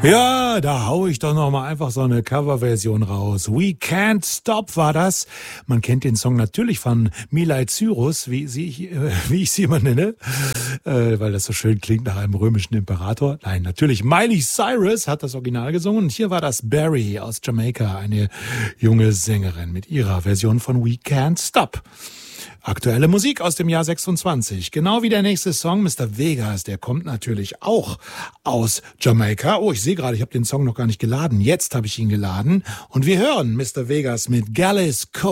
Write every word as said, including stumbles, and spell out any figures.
Ja, da hau ich doch noch mal einfach so eine Coverversion raus. We Can't Stop war das. Man kennt den Song natürlich von Miley Cyrus, wie, sie, äh, wie ich sie immer nenne, äh, weil das so schön klingt nach einem römischen Imperator. Nein, natürlich Miley Cyrus hat das Original gesungen und hier war das Barry aus Jamaika, eine junge Sängerin mit ihrer Version von We Can't Stop. Aktuelle Musik aus dem Jahr sechsundzwanzig. Genau wie der nächste Song, Mister Vegas, der kommt natürlich auch aus Jamaika. Oh, ich sehe gerade, ich habe den Song noch gar nicht geladen. Jetzt habe ich ihn geladen. Und wir hören Mister Vegas mit Gallis Cove.